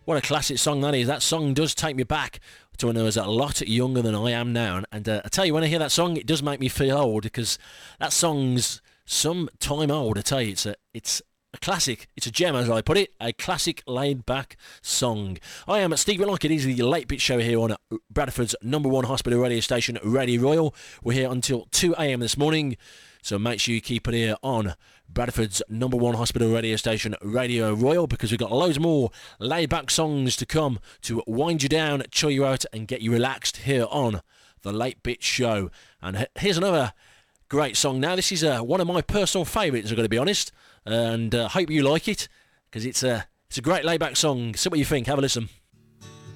What a classic song that is. That song does take me back to when I was a lot younger than I am now. And I tell you, when I hear that song, it does make me feel old, because that song's some time old. I tell you, it's a classic. It's a gem, as I put it. A classic laid-back song. I am Stevie Lockett. It is the Late Bit Show here on Bradford's number one hospital radio station, Radio Royal. We're here until 2 a.m. this morning, so make sure you keep it here on Bradford's number one hospital radio station, Radio Royal, because we've got loads more laid-back songs to come to wind you down, chill you out, and get you relaxed here on the Late Bit Show. And here's another great song now. This is one of my personal favourites, I've got to be honest, and I hope you like it, because it's a great laid-back song. See what you think. Have a listen.